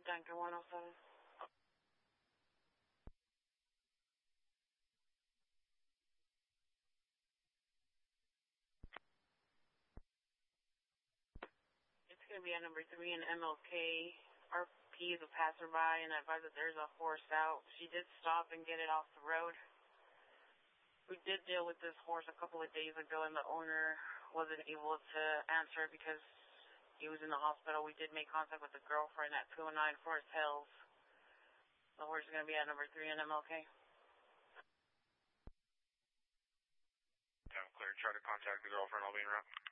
Duncan 107. It's going to be at number 3 in MLK. RP is a passerby, and I advise that there's a horse out. She did stop and get it off the road. We did deal with this horse a couple of days ago, and the owner wasn't able to answer because he was in the hospital. We did make contact with the girlfriend at 209 Forest Hills. The horse is going to be at number 3 in MLK. Yeah, clear. Try to contact the girlfriend. I'll be en route.